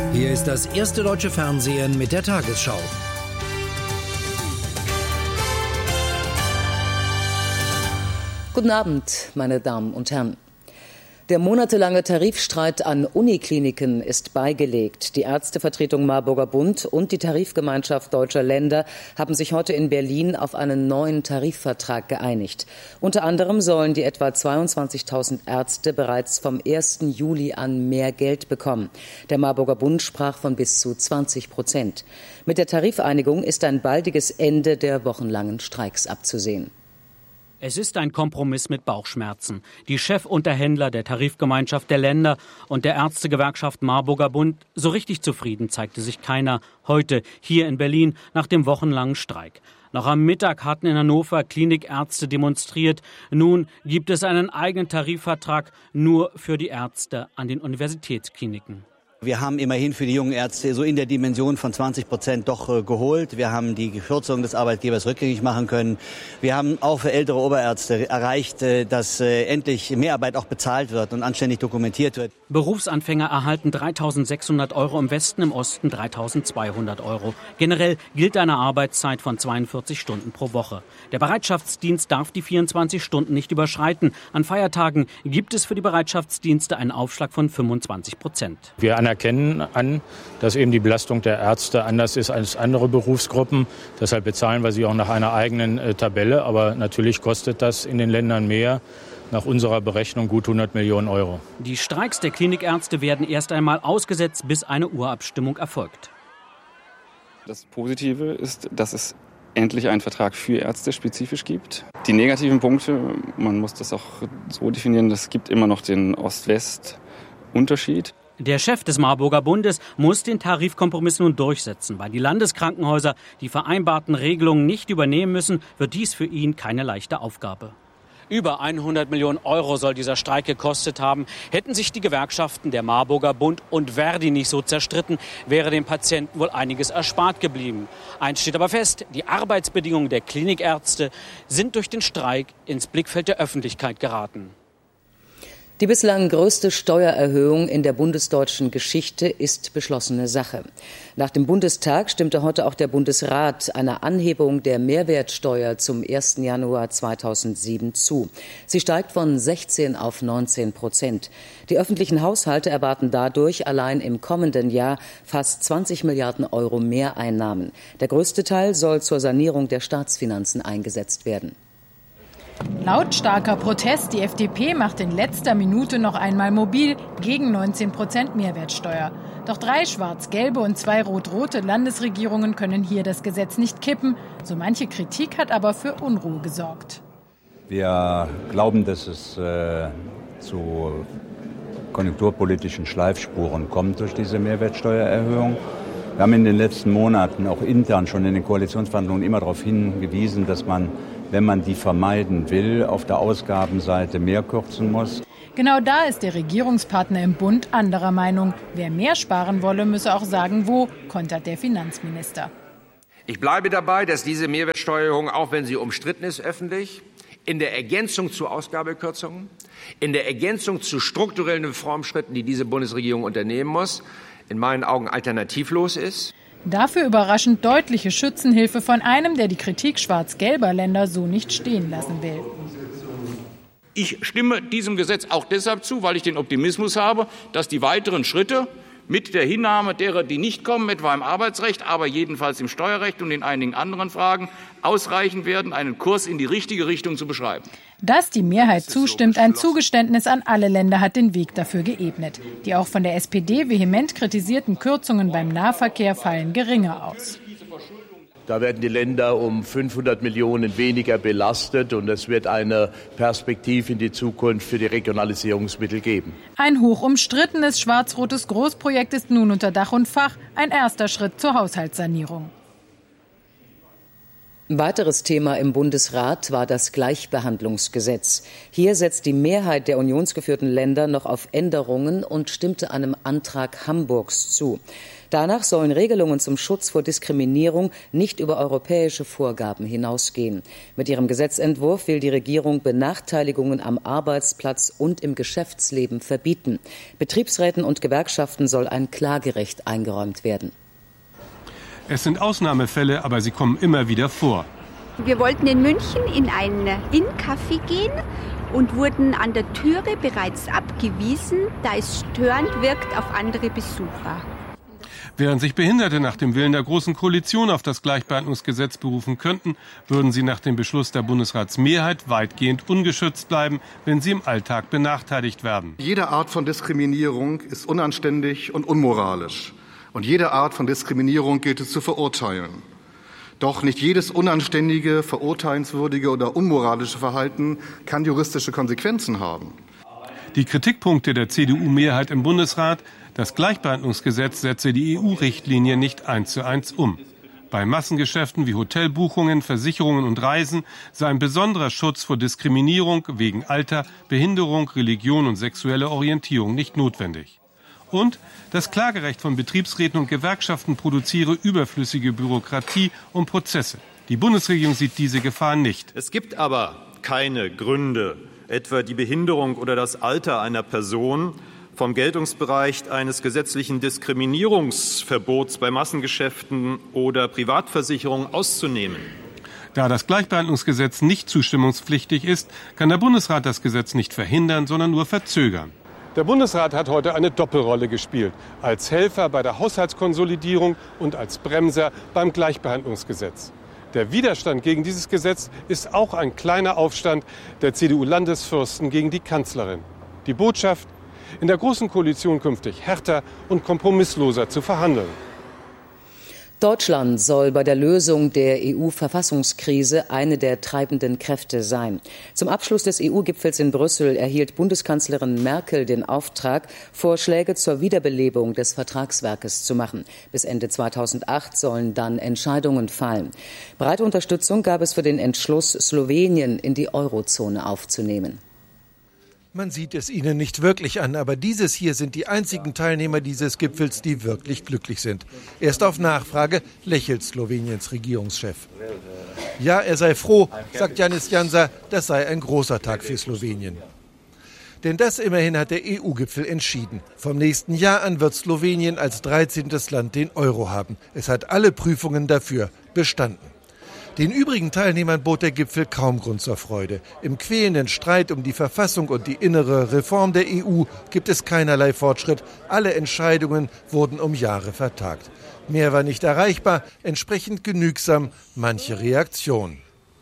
Hier ist das erste deutsche Fernsehen mit der Tagesschau. Guten Abend, meine Damen und Herren. Der monatelange Tarifstreit an Unikliniken ist beigelegt. Die Ärztevertretung Marburger Bund und die Tarifgemeinschaft deutscher Länder haben sich heute in Berlin auf einen neuen Tarifvertrag geeinigt. Unter anderem sollen die etwa 22.000 Ärzte bereits vom 1. Juli an mehr Geld bekommen. Der Marburger Bund sprach von bis zu 20%. Mit der Tarifeinigung ist ein baldiges Ende der wochenlangen Streiks abzusehen. Es ist ein Kompromiss mit Bauchschmerzen. Die Chefunterhändler der Tarifgemeinschaft der Länder und der Ärztegewerkschaft Marburger Bund, so richtig zufrieden zeigte sich keiner heute hier in Berlin nach dem wochenlangen Streik. Noch am Mittag hatten in Hannover Klinikärzte demonstriert. Nun gibt es einen eigenen Tarifvertrag nur für die Ärzte an den Universitätskliniken. Wir haben immerhin für die jungen Ärzte so in der Dimension von 20% doch geholt. Wir haben die Kürzung des Arbeitgebers rückgängig machen können. Wir haben auch für ältere Oberärzte erreicht, dass endlich Mehrarbeit auch bezahlt wird und anständig dokumentiert wird. Berufsanfänger erhalten 3.600 € im Westen, im Osten 3.200 €. Generell gilt eine Arbeitszeit von 42 Stunden pro Woche. Der Bereitschaftsdienst darf die 24 Stunden nicht überschreiten. An Feiertagen gibt es für die Bereitschaftsdienste einen Aufschlag von 25%. Wir anerkennen an, dass eben die Belastung der Ärzte anders ist als andere Berufsgruppen. Deshalb bezahlen wir sie auch nach einer eigenen Tabelle. Aber natürlich kostet das in den Ländern mehr. Nach unserer Berechnung gut 100 Millionen €. Die Streiks der Klinikärzte werden erst einmal ausgesetzt, bis eine Urabstimmung erfolgt. Das Positive ist, dass es endlich einen Vertrag für Ärzte spezifisch gibt. Die negativen Punkte, man muss das auch so definieren, es gibt immer noch den Ost-West-Unterschied. Der Chef des Marburger Bundes muss den Tarifkompromiss nun durchsetzen. Weil die Landeskrankenhäuser die vereinbarten Regelungen nicht übernehmen müssen, wird dies für ihn keine leichte Aufgabe. Über 100 Millionen € soll dieser Streik gekostet haben. Hätten sich die Gewerkschaften, der Marburger Bund und Verdi nicht so zerstritten, wäre den Patienten wohl einiges erspart geblieben. Eins steht aber fest, die Arbeitsbedingungen der Klinikärzte sind durch den Streik ins Blickfeld der Öffentlichkeit geraten. Die bislang größte Steuererhöhung in der bundesdeutschen Geschichte ist beschlossene Sache. Nach dem Bundestag stimmte heute auch der Bundesrat einer Anhebung der Mehrwertsteuer zum 1. Januar 2007 zu. Sie steigt von 16 auf 19%. Die öffentlichen Haushalte erwarten dadurch allein im kommenden Jahr fast 20 Milliarden € Mehreinnahmen. Der größte Teil soll zur Sanierung der Staatsfinanzen eingesetzt werden. Lautstarker Protest. Die FDP macht in letzter Minute noch einmal mobil gegen 19% Mehrwertsteuer. Doch 3 schwarz-gelbe und 2 rot-rote Landesregierungen können hier das Gesetz nicht kippen. So manche Kritik hat aber für Unruhe gesorgt. Wir glauben, dass es zu konjunkturpolitischen Schleifspuren kommt durch diese Mehrwertsteuererhöhung. Wir haben in den letzten Monaten auch intern schon in den Koalitionsverhandlungen immer darauf hingewiesen, dass man, wenn man die vermeiden will, auf der Ausgabenseite mehr kürzen muss. Genau da ist der Regierungspartner im Bund anderer Meinung. Wer mehr sparen wolle, müsse auch sagen, wo, kontert der Finanzminister. Ich bleibe dabei, dass diese Mehrwertsteuerung, auch wenn sie umstritten ist öffentlich, in der Ergänzung zu Ausgabekürzungen, in der Ergänzung zu strukturellen Reformschritten, die diese Bundesregierung unternehmen muss, in meinen Augen alternativlos ist. Dafür überraschend deutliche Schützenhilfe von einem, der die Kritik schwarz-gelber Länder so nicht stehen lassen will. Ich stimme diesem Gesetz auch deshalb zu, weil ich den Optimismus habe, dass die weiteren Schritte mit der Hinnahme derer, die nicht kommen, etwa im Arbeitsrecht, aber jedenfalls im Steuerrecht und in einigen anderen Fragen, ausreichen werden, einen Kurs in die richtige Richtung zu beschreiben. Dass die Mehrheit zustimmt, ein Zugeständnis an alle Länder, hat den Weg dafür geebnet. Die auch von der SPD vehement kritisierten Kürzungen beim Nahverkehr fallen geringer aus. Da werden die Länder um 500 Millionen weniger belastet und es wird eine Perspektive in die Zukunft für die Regionalisierungsmittel geben. Ein hoch umstrittenes schwarz-rotes Großprojekt ist nun unter Dach und Fach, ein erster Schritt zur Haushaltssanierung. Ein weiteres Thema im Bundesrat war das Gleichbehandlungsgesetz. Hier setzt die Mehrheit der unionsgeführten Länder noch auf Änderungen und stimmte einem Antrag Hamburgs zu. Danach sollen Regelungen zum Schutz vor Diskriminierung nicht über europäische Vorgaben hinausgehen. Mit ihrem Gesetzentwurf will die Regierung Benachteiligungen am Arbeitsplatz und im Geschäftsleben verbieten. Betriebsräten und Gewerkschaften soll ein Klagerecht eingeräumt werden. Es sind Ausnahmefälle, aber sie kommen immer wieder vor. Wir wollten in München in ein Inn-Café gehen und wurden an der Türe bereits abgewiesen, da es störend wirkt auf andere Besucher. Während sich Behinderte nach dem Willen der Großen Koalition auf das Gleichbehandlungsgesetz berufen könnten, würden sie nach dem Beschluss der Bundesratsmehrheit weitgehend ungeschützt bleiben, wenn sie im Alltag benachteiligt werden. Jede Art von Diskriminierung ist unanständig und unmoralisch. Und jede Art von Diskriminierung gilt es zu verurteilen. Doch nicht jedes unanständige, verurteilenswürdige oder unmoralische Verhalten kann juristische Konsequenzen haben. Die Kritikpunkte der CDU-Mehrheit im Bundesrat: Das Gleichbehandlungsgesetz setze die EU-Richtlinie nicht 1:1 um. Bei Massengeschäften wie Hotelbuchungen, Versicherungen und Reisen sei ein besonderer Schutz vor Diskriminierung wegen Alter, Behinderung, Religion und sexueller Orientierung nicht notwendig. Und das Klagerecht von Betriebsräten und Gewerkschaften produziere überflüssige Bürokratie und Prozesse. Die Bundesregierung sieht diese Gefahr nicht. Es gibt aber keine Gründe, etwa die Behinderung oder das Alter einer Person, vom Geltungsbereich eines gesetzlichen Diskriminierungsverbots bei Massengeschäften oder Privatversicherungen auszunehmen. Da das Gleichbehandlungsgesetz nicht zustimmungspflichtig ist, kann der Bundesrat das Gesetz nicht verhindern, sondern nur verzögern. Der Bundesrat hat heute eine Doppelrolle gespielt, als Helfer bei der Haushaltskonsolidierung und als Bremser beim Gleichbehandlungsgesetz. Der Widerstand gegen dieses Gesetz ist auch ein kleiner Aufstand der CDU-Landesfürsten gegen die Kanzlerin. Die Botschaft: in der Großen Koalition künftig härter und kompromissloser zu verhandeln. Deutschland soll bei der Lösung der EU-Verfassungskrise eine der treibenden Kräfte sein. Zum Abschluss des EU-Gipfels in Brüssel erhielt Bundeskanzlerin Merkel den Auftrag, Vorschläge zur Wiederbelebung des Vertragswerkes zu machen. Bis Ende 2008 sollen dann Entscheidungen fallen. Breite Unterstützung gab es für den Entschluss, Slowenien in die Eurozone aufzunehmen. Man sieht es ihnen nicht wirklich an, aber dieses hier sind die einzigen Teilnehmer dieses Gipfels, die wirklich glücklich sind. Erst auf Nachfrage lächelt Sloweniens Regierungschef. Ja, er sei froh, sagt Janez Janša, das sei ein großer Tag für Slowenien. Denn das immerhin hat der EU-Gipfel entschieden. Vom nächsten Jahr an wird Slowenien als 13. Land den Euro haben. Es hat alle Prüfungen dafür bestanden. Den übrigen Teilnehmern bot der Gipfel kaum Grund zur Freude. Im quälenden Streit um die Verfassung und die innere Reform der EU gibt es keinerlei Fortschritt. Alle Entscheidungen wurden um Jahre vertagt. Mehr war nicht erreichbar, entsprechend genügsam manche Reaktion.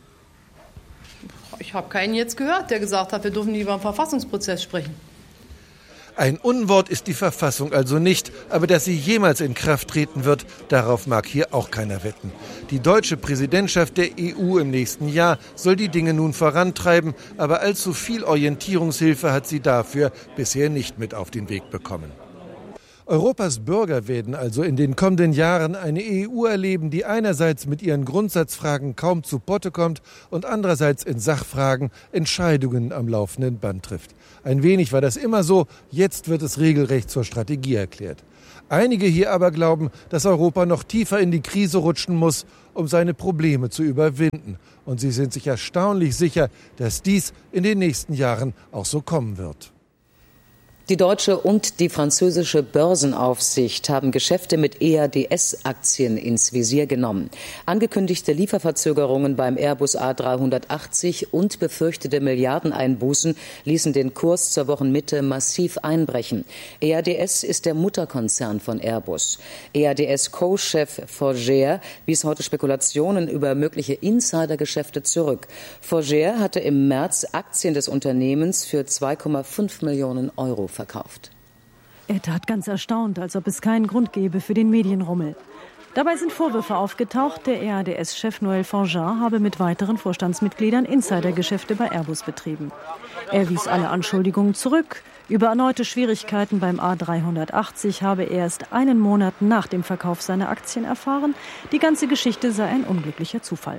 Ich habe keinen jetzt gehört, der gesagt hat, wir dürfen nie über einen Verfassungsprozess sprechen. Ein Unwort ist die Verfassung also nicht, aber dass sie jemals in Kraft treten wird, darauf mag hier auch keiner wetten. Die deutsche Präsidentschaft der EU im nächsten Jahr soll die Dinge nun vorantreiben, aber allzu viel Orientierungshilfe hat sie dafür bisher nicht mit auf den Weg bekommen. Europas Bürger werden also in den kommenden Jahren eine EU erleben, die einerseits mit ihren Grundsatzfragen kaum zu Potte kommt und andererseits in Sachfragen Entscheidungen am laufenden Band trifft. Ein wenig war das immer so, jetzt wird es regelrecht zur Strategie erklärt. Einige hier aber glauben, dass Europa noch tiefer in die Krise rutschen muss, um seine Probleme zu überwinden. Und sie sind sich erstaunlich sicher, dass dies in den nächsten Jahren auch so kommen wird. Die deutsche und die französische Börsenaufsicht haben Geschäfte mit EADS-Aktien ins Visier genommen. Angekündigte Lieferverzögerungen beim Airbus A380 und befürchtete Milliardeneinbußen ließen den Kurs zur Wochenmitte massiv einbrechen. EADS ist der Mutterkonzern von Airbus. EADS-Co-Chef Forger wies heute Spekulationen über mögliche Insidergeschäfte zurück. Forger hatte im März Aktien des Unternehmens für 2,5 Millionen Euro verkauft. Er tat ganz erstaunt, als ob es keinen Grund gäbe für den Medienrummel. Dabei sind Vorwürfe aufgetaucht, der EADS-Chef Noël Forgeat habe mit weiteren Vorstandsmitgliedern Insidergeschäfte bei Airbus betrieben. Er wies alle Anschuldigungen zurück. Über erneute Schwierigkeiten beim A380 habe er erst einen Monat nach dem Verkauf seiner Aktien erfahren. Die ganze Geschichte sei ein unglücklicher Zufall.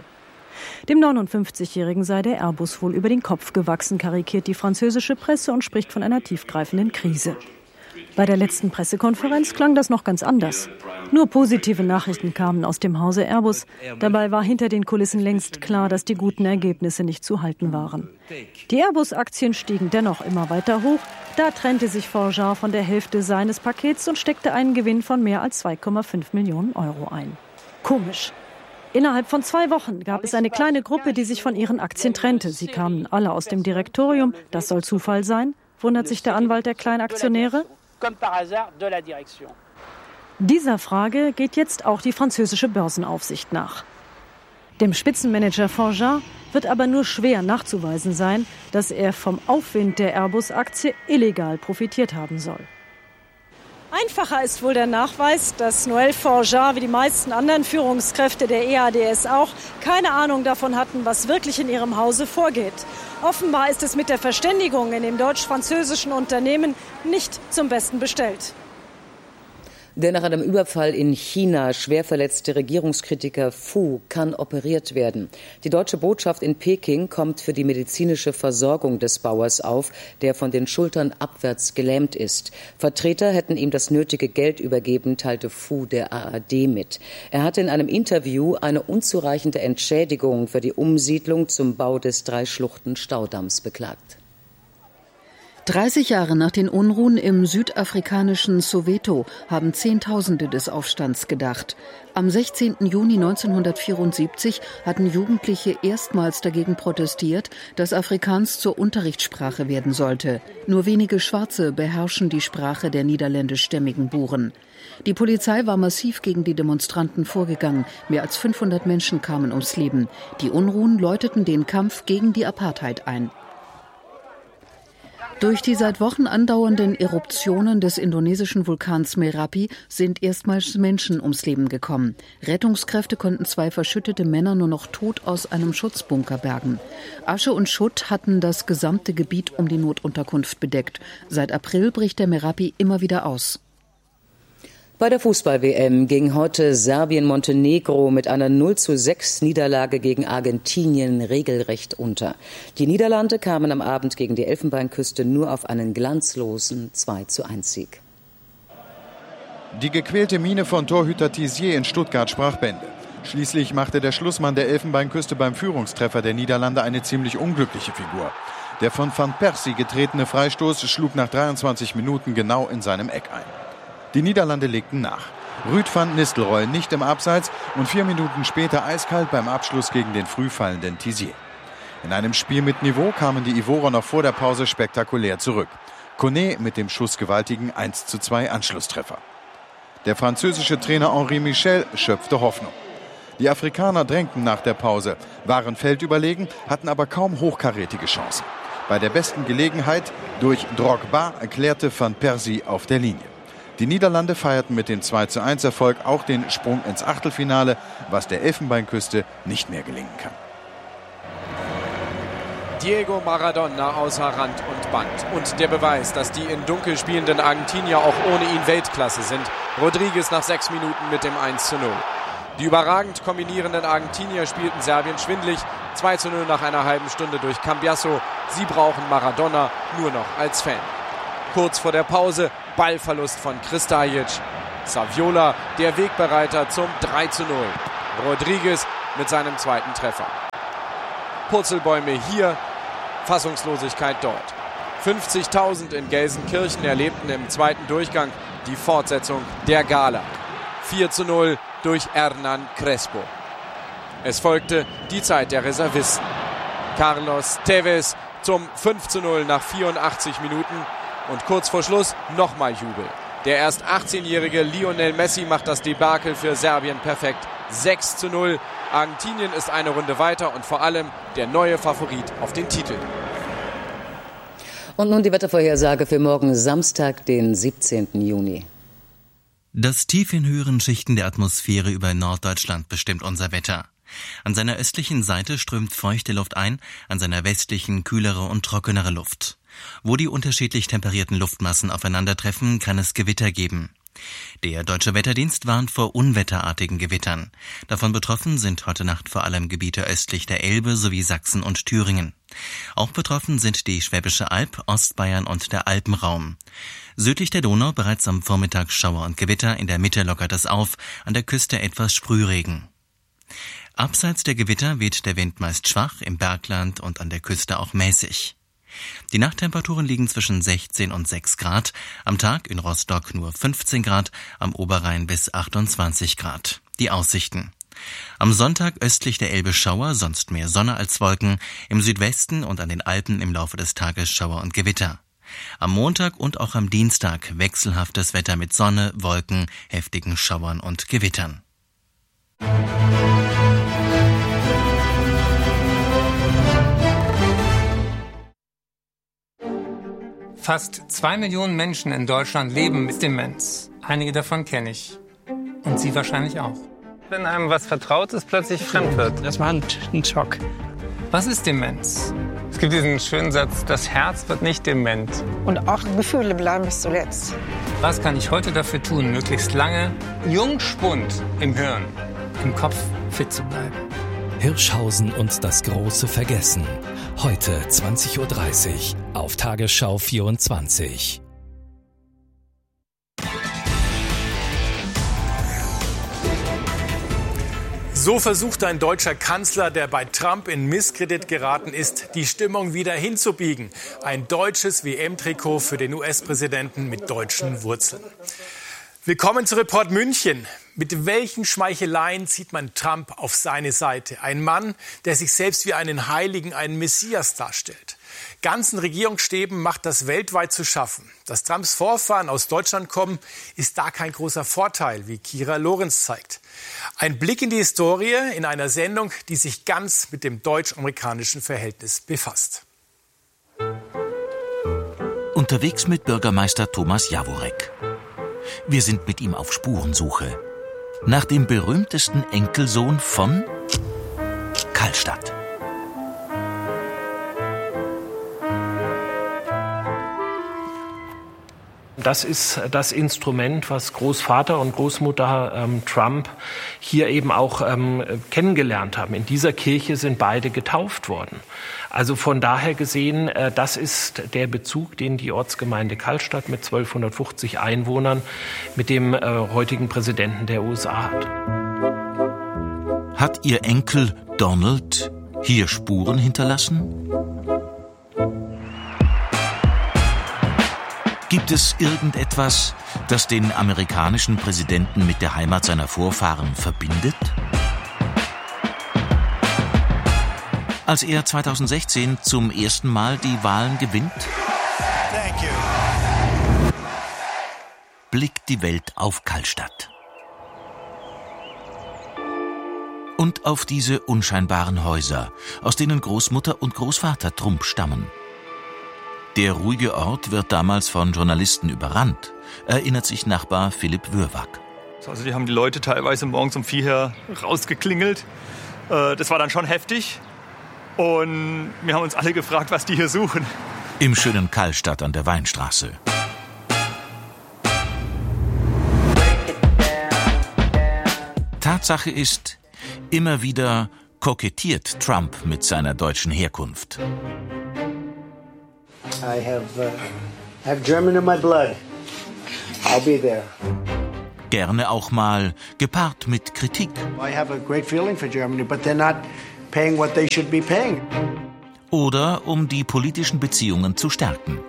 Dem 59-Jährigen sei der Airbus wohl über den Kopf gewachsen, karikiert die französische Presse und spricht von einer tiefgreifenden Krise. Bei der letzten Pressekonferenz klang das noch ganz anders. Nur positive Nachrichten kamen aus dem Hause Airbus. Dabei war hinter den Kulissen längst klar, dass die guten Ergebnisse nicht zu halten waren. Die Airbus-Aktien stiegen dennoch immer weiter hoch. Da trennte sich Forgeat von der Hälfte seines Pakets und steckte einen Gewinn von mehr als 2,5 Millionen Euro ein. Komisch. Innerhalb von 2 Wochen gab es eine kleine Gruppe, die sich von ihren Aktien trennte. Sie kamen alle aus dem Direktorium. Das soll Zufall sein, wundert sich der Anwalt der Kleinaktionäre. Dieser Frage geht jetzt auch die französische Börsenaufsicht nach. Dem Spitzenmanager Forgeat wird aber nur schwer nachzuweisen sein, dass er vom Aufwind der Airbus-Aktie illegal profitiert haben soll. Einfacher ist wohl der Nachweis, dass Noël Forgeat wie die meisten anderen Führungskräfte der EADS auch keine Ahnung davon hatten, was wirklich in ihrem Hause vorgeht. Offenbar ist es mit der Verständigung in dem deutsch-französischen Unternehmen nicht zum Besten bestellt. Der nach einem Überfall in China schwer verletzte Regierungskritiker Fu kann operiert werden. Die deutsche Botschaft in Peking kommt für die medizinische Versorgung des Bauers auf, der von den Schultern abwärts gelähmt ist. Vertreter hätten ihm das nötige Geld übergeben, teilte Fu der ARD mit. Er hatte in einem Interview eine unzureichende Entschädigung für die Umsiedlung zum Bau des Dreischluchten-Staudamms beklagt. 30 Jahre nach den Unruhen im südafrikanischen Soweto haben Zehntausende des Aufstands gedacht. Am 16. Juni 1974 hatten Jugendliche erstmals dagegen protestiert, dass Afrikaans zur Unterrichtssprache werden sollte. Nur wenige Schwarze beherrschen die Sprache der niederländischstämmigen Buren. Die Polizei war massiv gegen die Demonstranten vorgegangen. Mehr als 500 Menschen kamen ums Leben. Die Unruhen läuteten den Kampf gegen die Apartheid ein. Durch die seit Wochen andauernden Eruptionen des indonesischen Vulkans Merapi sind erstmals Menschen ums Leben gekommen. Rettungskräfte konnten 2 verschüttete Männer nur noch tot aus einem Schutzbunker bergen. Asche und Schutt hatten das gesamte Gebiet um die Notunterkunft bedeckt. Seit April bricht der Merapi immer wieder aus. Bei der Fußball-WM ging heute Serbien-Montenegro mit einer 0:6 Niederlage gegen Argentinien regelrecht unter. Die Niederlande kamen am Abend gegen die Elfenbeinküste nur auf einen glanzlosen 2:1-Sieg. Die gequälte Miene von Torhüter Tizier in Stuttgart sprach Bände. Schließlich machte der Schlussmann der Elfenbeinküste beim Führungstreffer der Niederlande eine ziemlich unglückliche Figur. Der von Van Persie getretene Freistoß schlug nach 23 Minuten genau in seinem Eck ein. Die Niederlande legten nach. Ruud van Nistelrooy nicht im Abseits und 4 Minuten später eiskalt beim Abschluss gegen den früh fallenden Tizier. In einem Spiel mit Niveau kamen die Ivorer noch vor der Pause spektakulär zurück. Koné mit dem schussgewaltigen 1:2 Anschlusstreffer. Der französische Trainer Henri Michel schöpfte Hoffnung. Die Afrikaner drängten nach der Pause, waren feldüberlegen, hatten aber kaum hochkarätige Chancen. Bei der besten Gelegenheit durch Drogba erklärte Van Persie auf der Linie. Die Niederlande feierten mit dem 2:1-Erfolg auch den Sprung ins Achtelfinale, was der Elfenbeinküste nicht mehr gelingen kann. Diego Maradona außer Rand und Band. Und der Beweis, dass die in Dunkel spielenden Argentinier auch ohne ihn Weltklasse sind. Rodriguez nach 6 Minuten mit dem 1:0. Die überragend kombinierenden Argentinier spielten Serbien schwindlig. 2:0 nach einer halben Stunde durch Cambiasso. Sie brauchen Maradona nur noch als Fan. Kurz vor der Pause Ballverlust von Kristajic. Saviola, der Wegbereiter zum 3:0. Rodriguez mit seinem 2. Treffer. Purzelbäume hier, Fassungslosigkeit dort. 50.000 in Gelsenkirchen erlebten im 2. Durchgang die Fortsetzung der Gala. 4:0 durch Hernan Crespo. Es folgte die Zeit der Reservisten. Carlos Tevez zum 5:0 nach 84 Minuten. Und kurz vor Schluss nochmal Jubel. Der erst 18-jährige Lionel Messi macht das Debakel für Serbien perfekt. 6:0. Argentinien ist eine Runde weiter und vor allem der neue Favorit auf den Titel. Und nun die Wettervorhersage für morgen Samstag, den 17. Juni. Das Tief in höheren Schichten der Atmosphäre über Norddeutschland bestimmt unser Wetter. An seiner östlichen Seite strömt feuchte Luft ein, an seiner westlichen kühlere und trockenere Luft. Wo die unterschiedlich temperierten Luftmassen aufeinandertreffen, kann es Gewitter geben. Der Deutsche Wetterdienst warnt vor unwetterartigen Gewittern. Davon betroffen sind heute Nacht vor allem Gebiete östlich der Elbe sowie Sachsen und Thüringen. Auch betroffen sind die Schwäbische Alb, Ostbayern und der Alpenraum. Südlich der Donau bereits am Vormittag Schauer und Gewitter, in der Mitte lockert es auf, an der Küste etwas Sprühregen. Abseits der Gewitter weht der Wind meist schwach, im Bergland und an der Küste auch mäßig. Die Nachttemperaturen liegen zwischen 16 und 6 Grad, am Tag in Rostock nur 15 Grad, am Oberrhein bis 28 Grad. Die Aussichten: Am Sonntag östlich der Elbe Schauer, sonst mehr Sonne als Wolken, im Südwesten und an den Alpen im Laufe des Tages Schauer und Gewitter. Am Montag und auch am Dienstag wechselhaftes Wetter mit Sonne, Wolken, heftigen Schauern und Gewittern. Fast 2 Millionen Menschen in Deutschland leben mit Demenz. Einige davon kenne ich. Und Sie wahrscheinlich auch. Wenn einem was Vertrautes plötzlich fremd wird. Das war ein Schock. Was ist Demenz? Es gibt diesen schönen Satz, das Herz wird nicht dement. Und auch Gefühle bleiben bis zuletzt. Was kann ich heute dafür tun, möglichst lange Jungspund im Hirn, im Kopf fit zu bleiben? Hirschhausen und das große Vergessen. Heute 20.30 Uhr auf Tagesschau 24. So versucht ein deutscher Kanzler, der bei Trump in Misskredit geraten ist, die Stimmung wieder hinzubiegen. Ein deutsches WM-Trikot für den US-Präsidenten mit deutschen Wurzeln. Willkommen zu Report München. Mit welchen Schmeicheleien zieht man Trump auf seine Seite? Ein Mann, der sich selbst wie einen Heiligen, einen Messias darstellt. Ganzen Regierungsstäben macht das weltweit zu schaffen. Dass Trumps Vorfahren aus Deutschland kommen, ist da kein großer Vorteil, wie Kira Lorenz zeigt. Ein Blick in die Historie in einer Sendung, die sich ganz mit dem deutsch-amerikanischen Verhältnis befasst. Unterwegs mit Bürgermeister Thomas Jaworek. Wir sind mit ihm auf Spurensuche nach dem berühmtesten Enkelsohn von Karlstadt. Das ist das Instrument, was Großvater und Großmutter Trump hier eben auch kennengelernt haben. In dieser Kirche sind beide getauft worden. Also von daher gesehen, das ist der Bezug, den die Ortsgemeinde Karlstadt mit 1250 Einwohnern mit dem heutigen Präsidenten der USA hat. Hat Ihr Enkel Donald hier Spuren hinterlassen? Gibt es irgendetwas, das den amerikanischen Präsidenten mit der Heimat seiner Vorfahren verbindet? Als er 2016 zum ersten Mal die Wahlen gewinnt, blickt die Welt auf Karlstadt. Und auf diese unscheinbaren Häuser, aus denen Großmutter und Großvater Trump stammen. Der ruhige Ort wird damals von Journalisten überrannt, erinnert sich Nachbar Philipp Würwag. Also die haben die Leute teilweise morgens um 4 her rausgeklingelt. Das war dann schon heftig. Und wir haben uns alle gefragt, was die hier suchen. Im schönen Karlstadt an der Weinstraße. Tatsache ist, immer wieder kokettiert Trump mit seiner deutschen Herkunft. I have German in my blood. I'll be there. Gerne auch mal gepaart mit Kritik. I have a great feeling for Germany, but they're not paying what they should be paying. Oder um die politischen Beziehungen zu stärken.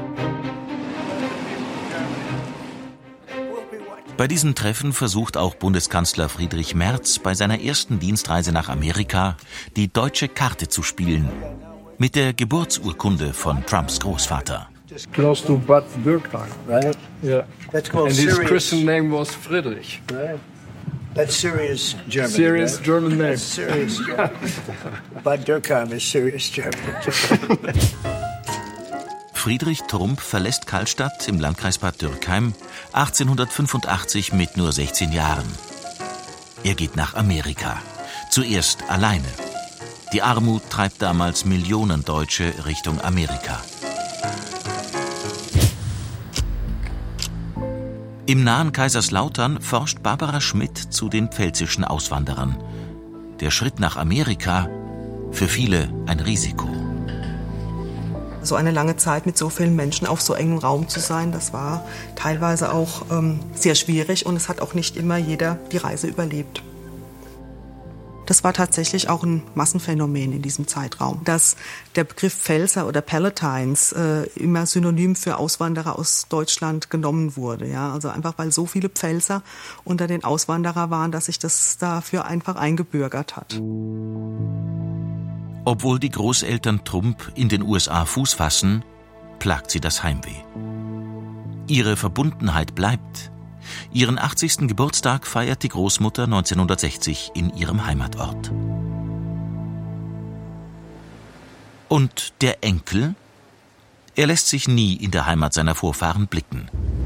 Bei diesen Treffen versucht auch Bundeskanzler Friedrich Merz bei seiner ersten Dienstreise nach Amerika die deutsche Karte zu spielen. Mit der Geburtsurkunde von Trumps Großvater. Close to Bad Dürkheim, right? Yeah. That's called and his Sirius. Christian name was Friedrich. Right. That's serious German. Serious right? German name. That's serious German. Bad Dürkheim is serious German. Friedrich Trump verlässt Karlstadt im Landkreis Bad Dürkheim 1885 mit nur 16 Jahren. Er geht nach Amerika. Zuerst alleine. Die Armut treibt damals Millionen Deutsche Richtung Amerika. Im nahen Kaiserslautern forscht Barbara Schmidt zu den pfälzischen Auswanderern. Der Schritt nach Amerika, für viele ein Risiko. So eine lange Zeit mit so vielen Menschen auf so engem Raum zu sein, das war teilweise auch sehr schwierig und es hat auch nicht immer jeder die Reise überlebt. Das war tatsächlich auch ein Massenphänomen in diesem Zeitraum, dass der Begriff Pfälzer oder Palatines immer synonym für Auswanderer aus Deutschland genommen wurde. Ja? Also einfach, weil so viele Pfälzer unter den Auswanderern waren, dass sich das dafür einfach eingebürgert hat. Obwohl die Großeltern Trump in den USA Fuß fassen, plagt sie das Heimweh. Ihre Verbundenheit bleibt. Ihren 80. Geburtstag feiert die Großmutter 1960 in ihrem Heimatort. Und der Enkel? Er lässt sich nie in der Heimat seiner Vorfahren blicken.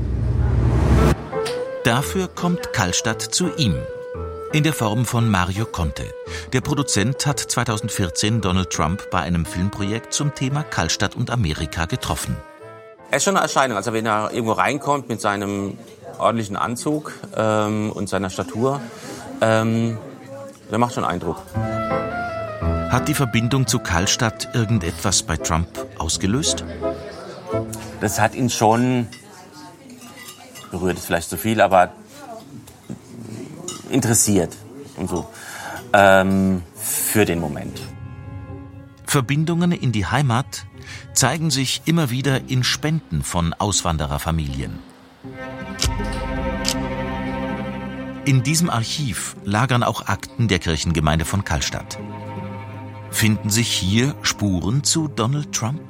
Dafür kommt Kallstadt zu ihm. In der Form von Mario Conte. Der Produzent hat 2014 Donald Trump bei einem Filmprojekt zum Thema Kallstadt und Amerika getroffen. Er ist schon eine Erscheinung. Also wenn er irgendwo reinkommt mit seinem ordentlichen Anzug und seiner Statur, der macht schon Eindruck. Hat die Verbindung zu Kallstadt irgendetwas bei Trump ausgelöst? Das hat ihn schon, berührt ist vielleicht zu viel, aber interessiert und so für den Moment. Verbindungen in die Heimat zeigen sich immer wieder in Spenden von Auswandererfamilien. In diesem Archiv lagern auch Akten der Kirchengemeinde von Kallstadt. Finden sich hier Spuren zu Donald Trump?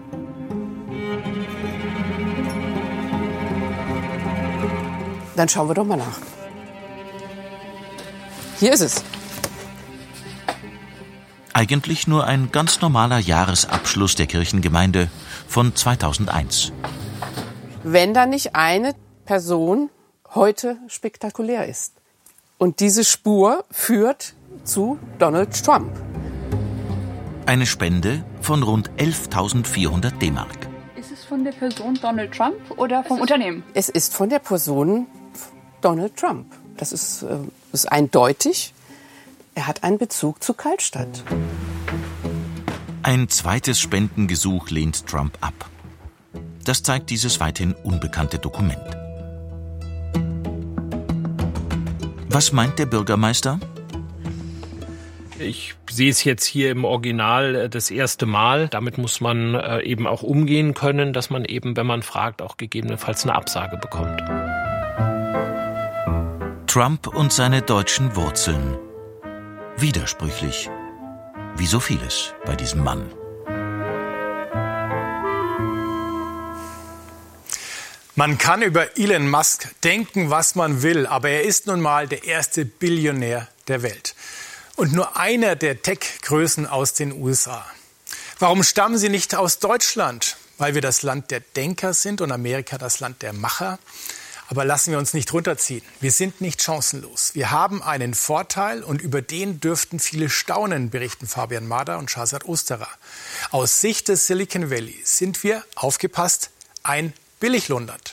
Dann schauen wir doch mal nach. Hier ist es. Eigentlich nur ein ganz normaler Jahresabschluss der Kirchengemeinde von 2001. Wenn da nicht eine Person heute spektakulär ist. Und diese Spur führt zu Donald Trump. Eine Spende von rund 11.400 D-Mark. Ist es von der Person Donald Trump oder vom Unternehmen? Es ist von der Person Donald Trump. Das ist eindeutig. Er hat einen Bezug zu Kallstadt. Ein zweites Spendengesuch lehnt Trump ab. Das zeigt dieses weithin unbekannte Dokument. Was meint der Bürgermeister? Ich sehe es jetzt hier im Original das erste Mal. Damit muss man eben auch umgehen können, dass man eben, wenn man fragt, auch gegebenenfalls eine Absage bekommt. Trump und seine deutschen Wurzeln. Widersprüchlich. Wie so vieles bei diesem Mann. Man kann über Elon Musk denken, was man will, aber er ist nun mal der erste Billionär der Welt. Und nur einer der Tech-Größen aus den USA. Warum stammen sie nicht aus Deutschland? Weil wir das Land der Denker sind und Amerika das Land der Macher. Aber lassen wir uns nicht runterziehen. Wir sind nicht chancenlos. Wir haben einen Vorteil und über den dürften viele staunen, berichten Fabian Mader und Shahzad Osterer. Aus Sicht des Silicon Valley sind wir, aufgepasst, ein Billiglohnland.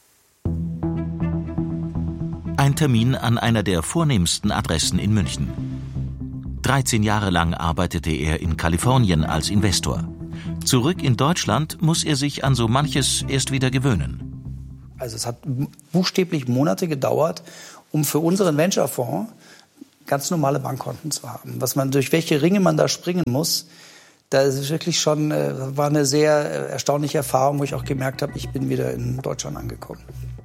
Ein Termin an einer der vornehmsten Adressen in München. 13 Jahre lang arbeitete er in Kalifornien als Investor. Zurück in Deutschland muss er sich an so manches erst wieder gewöhnen. Also es hat buchstäblich Monate gedauert, um für unseren Venture-Fonds ganz normale Bankkonten zu haben. Durch welche Ringe man da springen muss, das ist wirklich schon, war eine sehr erstaunliche Erfahrung, wo ich auch gemerkt habe, ich bin wieder in Deutschland angekommen.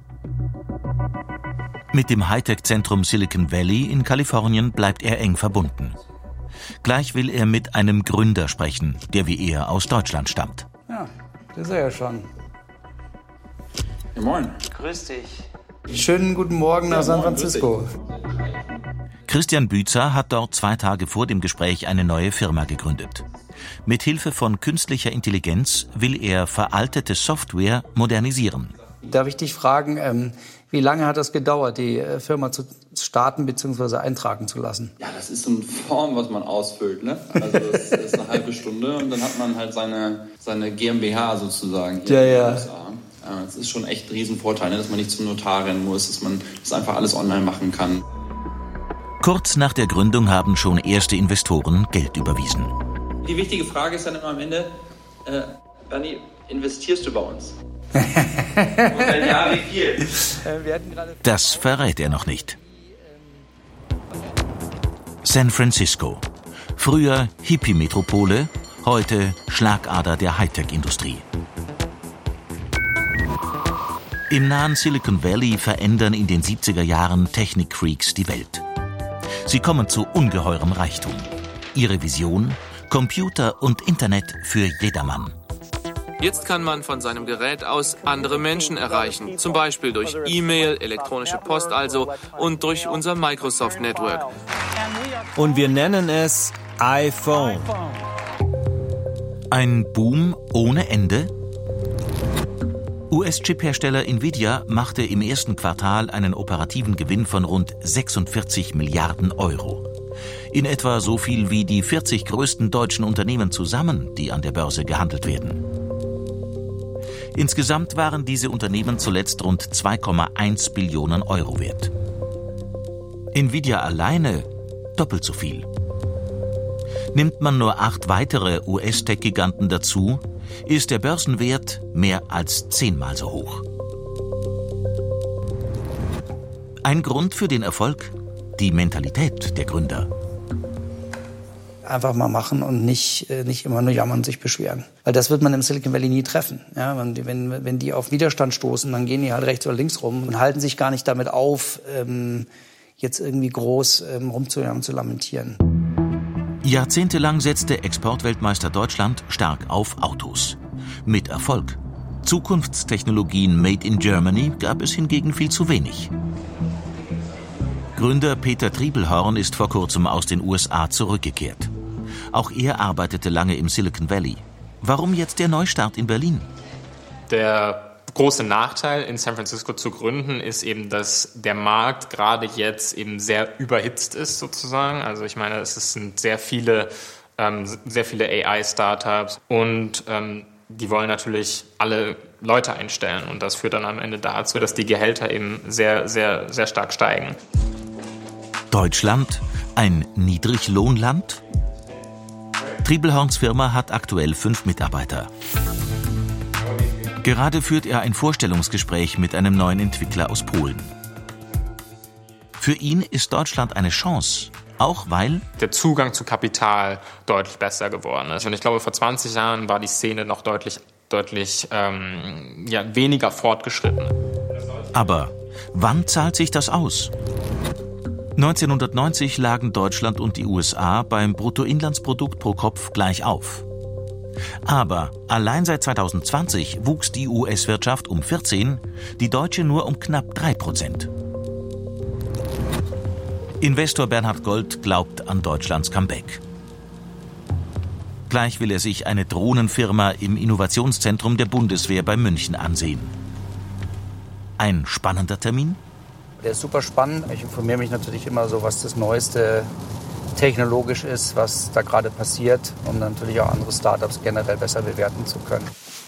Mit dem Hightech-Zentrum Silicon Valley in Kalifornien bleibt er eng verbunden. Gleich will er mit einem Gründer sprechen, der wie er aus Deutschland stammt. Ja, das ist er ja schon. Moin. Grüß dich. Schönen guten Morgen nach San Francisco. Christian Büzer hat dort 2 Tage vor dem Gespräch eine neue Firma gegründet. Mit Hilfe von künstlicher Intelligenz will er veraltete Software modernisieren. Darf ich dich fragen, wie lange hat das gedauert, die Firma zu starten bzw. eintragen zu lassen? Ja, das ist so ein Form, was man ausfüllt, ne? Also das ist eine halbe Stunde und dann hat man halt seine GmbH sozusagen. Ja. Das ist schon echt ein Riesenvorteil, dass man nicht zum Notar rennen muss, dass man das einfach alles online machen kann. Kurz nach der Gründung haben schon erste Investoren Geld überwiesen. Die wichtige Frage ist dann immer am Ende, Bernie, investierst du bei uns? Und wenn ja, wie viel? Das verrät er noch nicht. San Francisco. Früher Hippie-Metropole, heute Schlagader der Hightech-Industrie. Im nahen Silicon Valley verändern in den 70er Jahren Technik-Freaks die Welt. Sie kommen zu ungeheurem Reichtum. Ihre Vision? Computer und Internet für jedermann. Jetzt kann man von seinem Gerät aus andere Menschen erreichen. Zum Beispiel durch E-Mail, elektronische Post also und durch unser Microsoft Network. Und wir nennen es iPhone. Ein Boom ohne Ende? US-Chip-Hersteller Nvidia machte im ersten Quartal einen operativen Gewinn von rund 46 Milliarden Euro. In etwa so viel wie die 40 größten deutschen Unternehmen zusammen, die an der Börse gehandelt werden. Insgesamt waren diese Unternehmen zuletzt rund 2,1 Billionen Euro wert. Nvidia alleine doppelt so viel. Nimmt man nur 8 weitere US-Tech-Giganten dazu, ist der Börsenwert mehr als 10-mal so hoch. Ein Grund für den Erfolg? Die Mentalität der Gründer. Einfach mal machen und nicht immer nur jammern und sich beschweren. Weil das wird man im Silicon Valley nie treffen. Ja, wenn die auf Widerstand stoßen, dann gehen die halt rechts oder links rum und halten sich gar nicht damit auf, jetzt irgendwie groß rumzujammern und zu lamentieren. Jahrzehntelang setzte Exportweltmeister Deutschland stark auf Autos. Mit Erfolg. Zukunftstechnologien made in Germany gab es hingegen viel zu wenig. Gründer Peter Triebelhorn ist vor kurzem aus den USA zurückgekehrt. Auch er arbeitete lange im Silicon Valley. Warum jetzt der Neustart in Berlin? Der große Nachteil, in San Francisco zu gründen, ist eben, dass der Markt gerade jetzt eben sehr überhitzt ist sozusagen. Also ich meine, es sind sehr viele AI-Startups und die wollen natürlich alle Leute einstellen. Und das führt dann am Ende dazu, dass die Gehälter eben sehr, sehr, sehr stark steigen. Deutschland, ein Niedriglohnland? Triebelhorns Firma hat aktuell 5 Mitarbeiter. Gerade führt er ein Vorstellungsgespräch mit einem neuen Entwickler aus Polen. Für ihn ist Deutschland eine Chance, auch weil der Zugang zu Kapital deutlich besser geworden ist. Und ich glaube, vor 20 Jahren war die Szene noch deutlich weniger fortgeschritten. Aber wann zahlt sich das aus? 1990 lagen Deutschland und die USA beim Bruttoinlandsprodukt pro Kopf gleich auf. Aber allein seit 2020 wuchs die US-Wirtschaft um 14, die deutsche nur um knapp 3%. Investor Bernhard Gold glaubt an Deutschlands Comeback. Gleich will er sich eine Drohnenfirma im Innovationszentrum der Bundeswehr bei München ansehen. Ein spannender Termin? Der ist super spannend. Ich informiere mich natürlich immer so, was das Neueste technologisch ist, was da gerade passiert, um dann natürlich auch andere Startups generell besser bewerten zu können.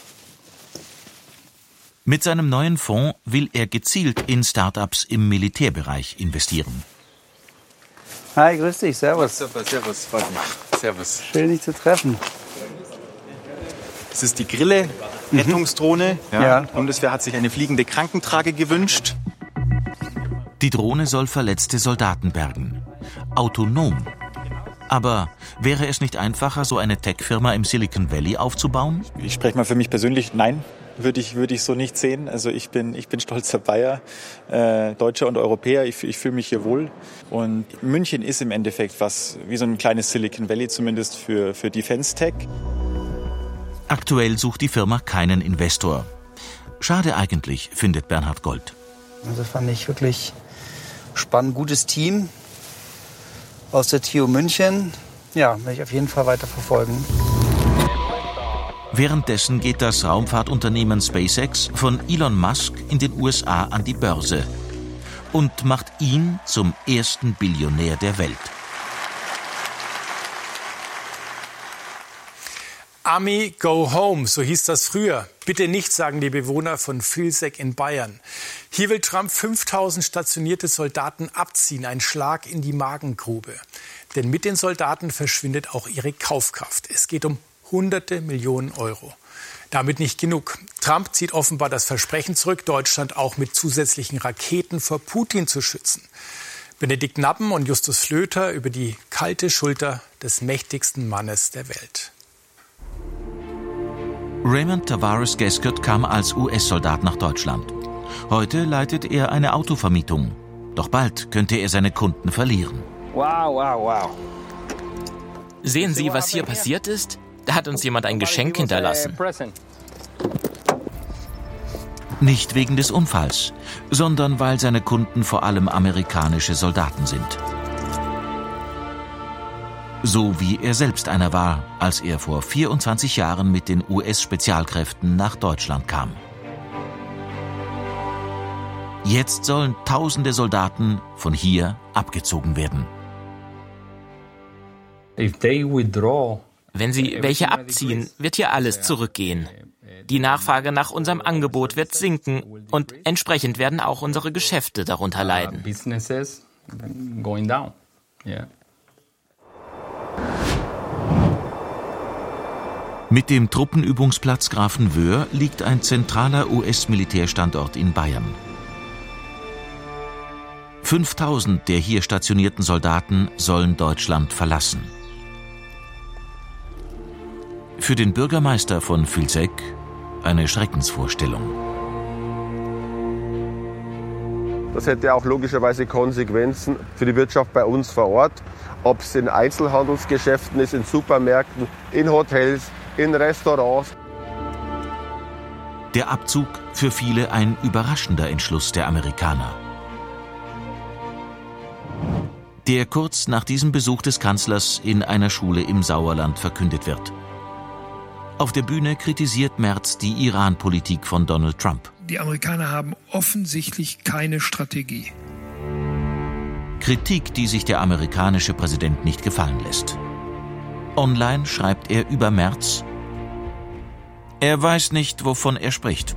Mit seinem neuen Fonds will er gezielt in Startups im Militärbereich investieren. Hi, grüß dich, servus. Super, servus, freut mich. Servus. Schön, dich zu treffen. Das ist die Grille, Rettungsdrohne. Ja. Die Bundeswehr hat sich eine fliegende Krankentrage gewünscht. Die Drohne soll verletzte Soldaten bergen. Autonom. Aber wäre es nicht einfacher, so eine Tech-Firma im Silicon Valley aufzubauen? Ich spreche mal für mich persönlich, nein, würde ich so nicht sehen. Also ich bin stolzer Bayer, Deutscher und Europäer. Ich fühle mich hier wohl. Und München ist im Endeffekt was wie so ein kleines Silicon Valley, zumindest für Defense Tech. Aktuell sucht die Firma keinen Investor. Schade eigentlich, findet Bernhard Gold. Also fand ich wirklich spannend, gutes Team aus der TU München. Ja, werde ich auf jeden Fall weiter verfolgen. Währenddessen geht das Raumfahrtunternehmen SpaceX von Elon Musk in den USA an die Börse und macht ihn zum ersten Billionär der Welt. Army Go Home, so hieß das früher. Bitte nicht, sagen die Bewohner von Vilseck in Bayern. Hier will Trump 5000 stationierte Soldaten abziehen, ein Schlag in die Magengrube. Denn mit den Soldaten verschwindet auch ihre Kaufkraft. Es geht um Hunderte Millionen Euro. Damit nicht genug. Trump zieht offenbar das Versprechen zurück, Deutschland auch mit zusätzlichen Raketen vor Putin zu schützen. Benedikt Nappen und Justus Flöter über die kalte Schulter des mächtigsten Mannes der Welt. Raymond Tavares Gascott kam als US-Soldat nach Deutschland. Heute leitet er eine Autovermietung. Doch bald könnte er seine Kunden verlieren. Wow. Sehen Sie, was hier passiert ist? Da hat uns jemand ein Geschenk hinterlassen. Nicht wegen des Unfalls, sondern weil seine Kunden vor allem amerikanische Soldaten sind. So wie er selbst einer war, als er vor 24 Jahren mit den US-Spezialkräften nach Deutschland kam. Jetzt sollen tausende Soldaten von hier abgezogen werden. Wenn sie welche abziehen, wird hier alles zurückgehen. Die Nachfrage nach unserem Angebot wird sinken und entsprechend werden auch unsere Geschäfte darunter leiden. Mit dem Truppenübungsplatz Grafenwöhr liegt ein zentraler US-Militärstandort in Bayern. 5000 der hier stationierten Soldaten sollen Deutschland verlassen. Für den Bürgermeister von Vilseck eine Schreckensvorstellung. Das hätte auch logischerweise Konsequenzen für die Wirtschaft bei uns vor Ort, ob es in Einzelhandelsgeschäften ist, in Supermärkten, in Hotels, in Restaurants. Der Abzug für viele ein überraschender Entschluss der Amerikaner. Der kurz nach diesem Besuch des Kanzlers in einer Schule im Sauerland verkündet wird. Auf der Bühne kritisiert Merz die Iran-Politik von Donald Trump. Die Amerikaner haben offensichtlich keine Strategie. Kritik, die sich der amerikanische Präsident nicht gefallen lässt. Online schreibt er über Merz: Er weiß nicht, wovon er spricht.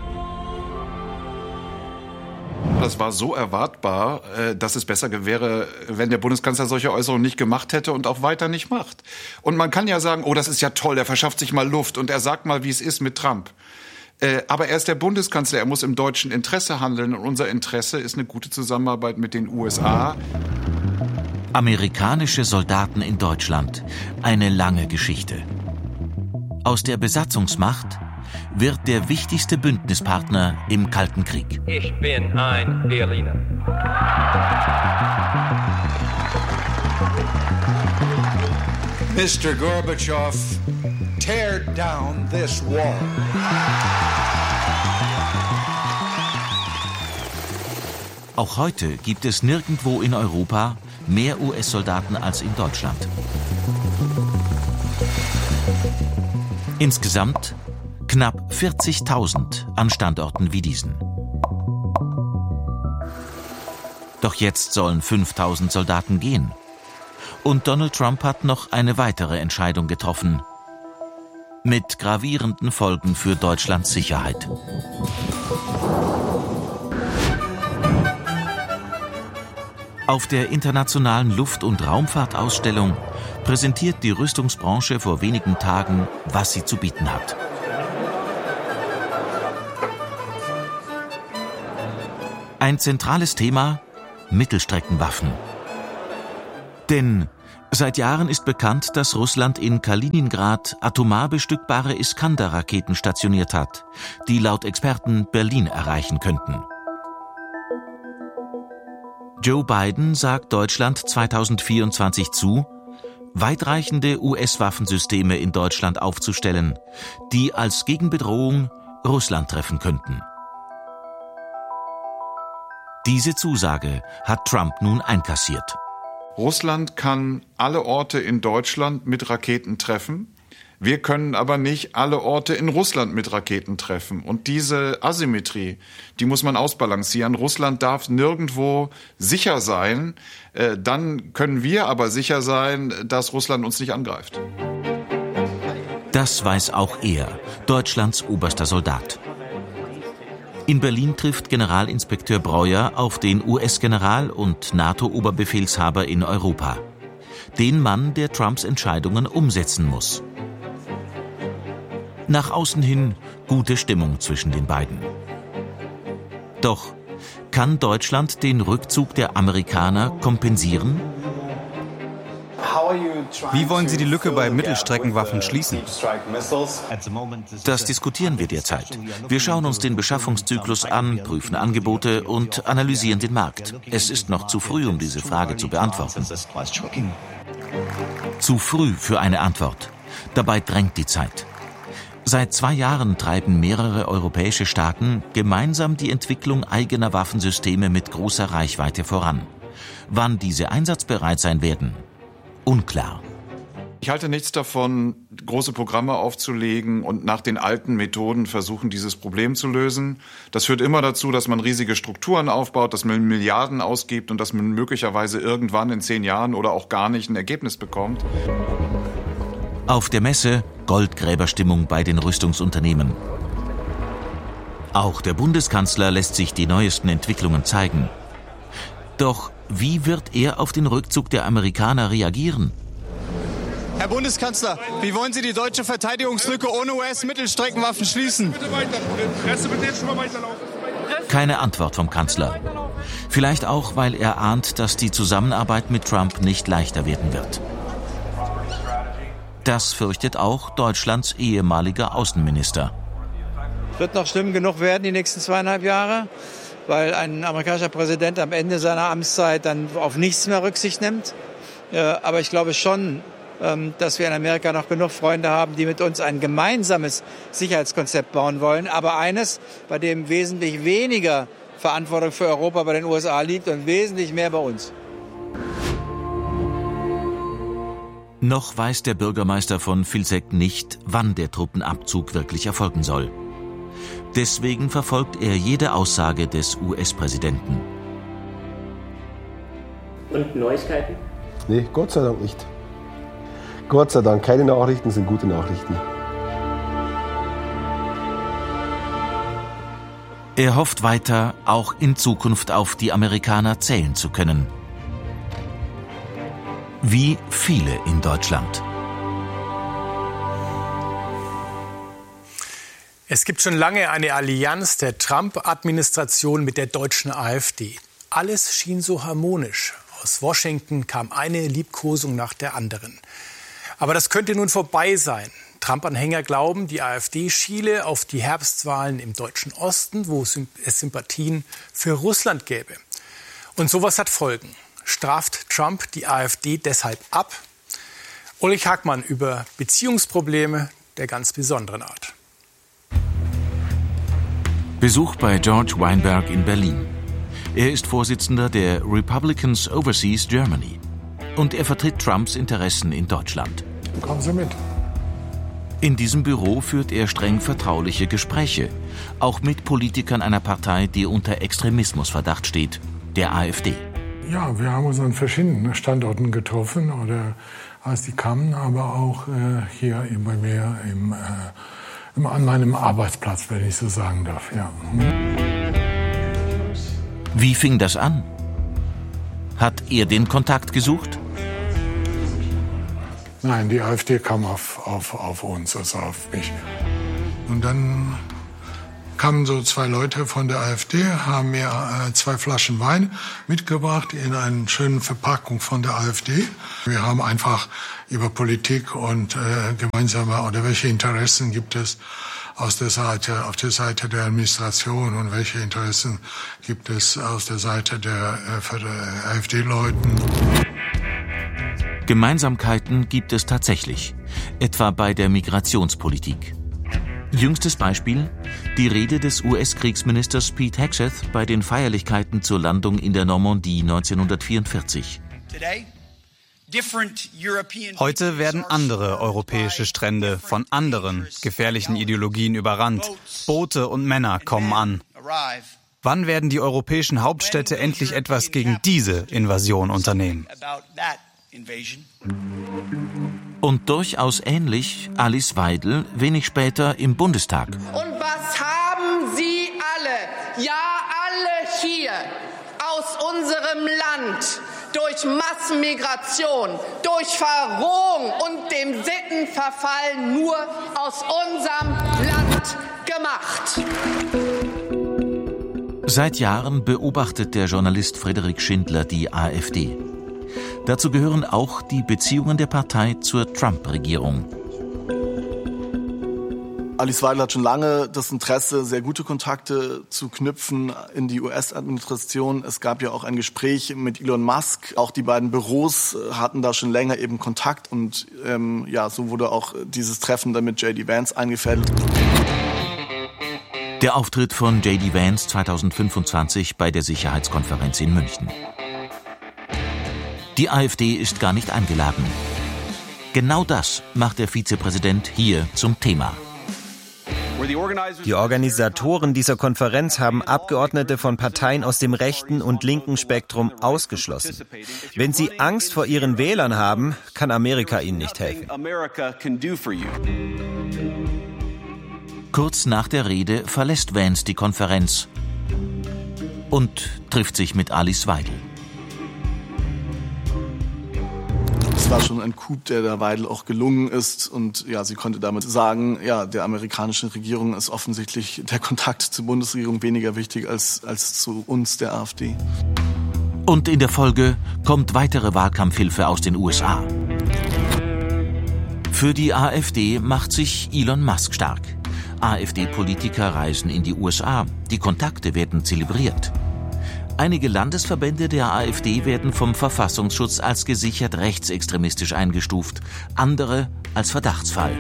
Das war so erwartbar, dass es besser wäre, wenn der Bundeskanzler solche Äußerungen nicht gemacht hätte und auch weiter nicht macht. Und man kann ja sagen, oh, das ist ja toll, der verschafft sich mal Luft und er sagt mal, wie es ist mit Trump. Aber er ist der Bundeskanzler, er muss im deutschen Interesse handeln und unser Interesse ist eine gute Zusammenarbeit mit den USA. Amerikanische Soldaten in Deutschland. Eine lange Geschichte. Aus der Besatzungsmacht wird der wichtigste Bündnispartner im Kalten Krieg. Ich bin ein Berliner. Mr. Gorbachev, tear down this wall. Auch heute gibt es nirgendwo in Europa mehr US-Soldaten als in Deutschland. Insgesamt knapp 40.000 an Standorten wie diesen. Doch jetzt sollen 5.000 Soldaten gehen. Und Donald Trump hat noch eine weitere Entscheidung getroffen. Mit gravierenden Folgen für Deutschlands Sicherheit. Auf der internationalen Luft- und Raumfahrtausstellung präsentiert die Rüstungsbranche vor wenigen Tagen, was sie zu bieten hat. Ein zentrales Thema: Mittelstreckenwaffen. Denn seit Jahren ist bekannt, dass Russland in Kaliningrad atomar bestückbare Iskander-Raketen stationiert hat, die laut Experten Berlin erreichen könnten. Joe Biden sagt Deutschland 2024 zu, weitreichende US-Waffensysteme in Deutschland aufzustellen, die als Gegenbedrohung Russland treffen könnten. Diese Zusage hat Trump nun einkassiert. Russland kann alle Orte in Deutschland mit Raketen treffen. Wir können aber nicht alle Orte in Russland mit Raketen treffen. Und diese Asymmetrie, die muss man ausbalancieren. Russland darf nirgendwo sicher sein. Dann können wir aber sicher sein, dass Russland uns nicht angreift. Das weiß auch er, Deutschlands oberster Soldat. In Berlin trifft Generalinspekteur Breuer auf den US-General und NATO-Oberbefehlshaber in Europa. Den Mann, der Trumps Entscheidungen umsetzen muss. Nach außen hin gute Stimmung zwischen den beiden. Doch kann Deutschland den Rückzug der Amerikaner kompensieren? Wie wollen Sie die Lücke bei Mittelstreckenwaffen schließen? Das diskutieren wir derzeit. Wir schauen uns den Beschaffungszyklus an, prüfen Angebote und analysieren den Markt. Es ist noch zu früh, um diese Frage zu beantworten. Zu früh für eine Antwort. Dabei drängt die Zeit. Seit 2 Jahren treiben mehrere europäische Staaten gemeinsam die Entwicklung eigener Waffensysteme mit großer Reichweite voran. Wann diese einsatzbereit sein werden? Unklar. Ich halte nichts davon, große Programme aufzulegen und nach den alten Methoden versuchen, dieses Problem zu lösen. Das führt immer dazu, dass man riesige Strukturen aufbaut, dass man Milliarden ausgibt und dass man möglicherweise irgendwann in 10 Jahren oder auch gar nicht ein Ergebnis bekommt. Auf der Messe Goldgräberstimmung bei den Rüstungsunternehmen. Auch der Bundeskanzler lässt sich die neuesten Entwicklungen zeigen. Doch wie wird er auf den Rückzug der Amerikaner reagieren? Herr Bundeskanzler, wie wollen Sie die deutsche Verteidigungslücke ohne US-Mittelstreckenwaffen schließen? Keine Antwort vom Kanzler. Vielleicht auch, weil er ahnt, dass die Zusammenarbeit mit Trump nicht leichter werden wird. Das fürchtet auch Deutschlands ehemaliger Außenminister. Wird noch schlimm genug werden die nächsten 2,5 Jahre, weil ein amerikanischer Präsident am Ende seiner Amtszeit dann auf nichts mehr Rücksicht nimmt. Aber ich glaube schon, dass wir in Amerika noch genug Freunde haben, die mit uns ein gemeinsames Sicherheitskonzept bauen wollen. Aber eines, bei dem wesentlich weniger Verantwortung für Europa bei den USA liegt und wesentlich mehr bei uns. Noch weiß der Bürgermeister von Vilseck nicht, wann der Truppenabzug wirklich erfolgen soll. Deswegen verfolgt er jede Aussage des US-Präsidenten. Und Neuigkeiten? Nee, Gott sei Dank nicht. Gott sei Dank, keine Nachrichten sind gute Nachrichten. Er hofft weiter, auch in Zukunft auf die Amerikaner zählen zu können. Wie viele in Deutschland. Es gibt schon lange eine Allianz der Trump-Administration mit der deutschen AfD. Alles schien so harmonisch. Aus Washington kam eine Liebkosung nach der anderen. Aber das könnte nun vorbei sein. Trump-Anhänger glauben, die AfD schiele auf die Herbstwahlen im deutschen Osten, wo es Sympathien für Russland gäbe. Und sowas hat Folgen. Straft Trump die AfD deshalb ab? Ulrich Hagmann über Beziehungsprobleme der ganz besonderen Art. Besuch bei George Weinberg in Berlin. Er ist Vorsitzender der Republicans Overseas Germany. Und er vertritt Trumps Interessen in Deutschland. Kommen Sie mit. In diesem Büro führt er streng vertrauliche Gespräche. Auch mit Politikern einer Partei, die unter Extremismusverdacht steht, der AfD. Ja, wir haben uns an verschiedenen Standorten getroffen, oder als die kamen, aber auch hier bei mir an meinem Arbeitsplatz, wenn ich so sagen darf. Ja. Wie fing das an? Hat er den Kontakt gesucht? Nein, die AfD kam auf uns, also auf mich. Und dann kamen so 2 Leute von der AfD, haben mir 2 Flaschen Wein mitgebracht in einer schönen Verpackung von der AfD. Wir haben einfach über Politik und gemeinsame oder welche Interessen gibt es auf der Seite der Administration und welche Interessen gibt es auf der Seite der AfD-Leuten. Gemeinsamkeiten gibt es tatsächlich, etwa bei der Migrationspolitik. Jüngstes Beispiel, die Rede des US-Kriegsministers Pete Hegseth bei den Feierlichkeiten zur Landung in der Normandie 1944. Heute werden andere europäische Strände von anderen gefährlichen Ideologien überrannt. Boote und Männer kommen an. Wann werden die europäischen Hauptstädte endlich etwas gegen diese Invasion unternehmen? Und durchaus ähnlich Alice Weidel wenig später im Bundestag. Und was haben Sie alle, ja alle hier aus unserem Land durch Massenmigration, durch Verrohung und dem Sittenverfall nur aus unserem Land gemacht? Seit Jahren beobachtet der Journalist Friedrich Schindler die AfD. Dazu gehören auch die Beziehungen der Partei zur Trump-Regierung. Alice Weidel hat schon lange das Interesse, sehr gute Kontakte zu knüpfen in die US-Administration. Es gab ja auch ein Gespräch mit Elon Musk. Auch die beiden Büros hatten da schon länger eben Kontakt. Und so wurde auch dieses Treffen dann mit J.D. Vance eingefädelt. Der Auftritt von J.D. Vance 2025 bei der Sicherheitskonferenz in München. Die AfD ist gar nicht eingeladen. Genau das macht der Vizepräsident hier zum Thema. Die Organisatoren dieser Konferenz haben Abgeordnete von Parteien aus dem rechten und linken Spektrum ausgeschlossen. Wenn sie Angst vor ihren Wählern haben, kann Amerika ihnen nicht helfen. Kurz nach der Rede verlässt Vance die Konferenz und trifft sich mit Alice Weidel. Es war schon ein Coup, der Weidel auch gelungen ist. Und ja, sie konnte damit sagen, ja, der amerikanischen Regierung ist offensichtlich der Kontakt zur Bundesregierung weniger wichtig als zu uns, der AfD. Und in der Folge kommt weitere Wahlkampfhilfe aus den USA. Für die AfD macht sich Elon Musk stark. AfD-Politiker reisen in die USA. Die Kontakte werden zelebriert. Einige Landesverbände der AfD werden vom Verfassungsschutz als gesichert rechtsextremistisch eingestuft, andere als Verdachtsfall.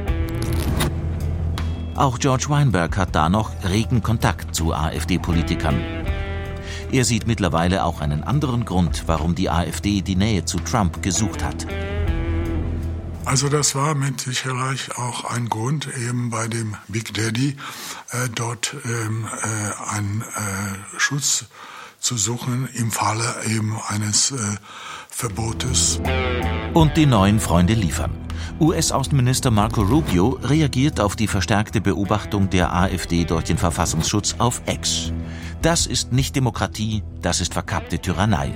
Auch George Weinberg hat da noch regen Kontakt zu AfD-Politikern. Er sieht mittlerweile auch einen anderen Grund, warum die AfD die Nähe zu Trump gesucht hat. Also das war mit Sicherheit auch ein Grund, eben bei dem Big Daddy dort einen Schutz zu suchen im Falle eben eines Verbotes. Und die neuen Freunde liefern. US-Außenminister Marco Rubio reagiert auf die verstärkte Beobachtung der AfD durch den Verfassungsschutz auf X. Das ist nicht Demokratie, das ist verkappte Tyrannei.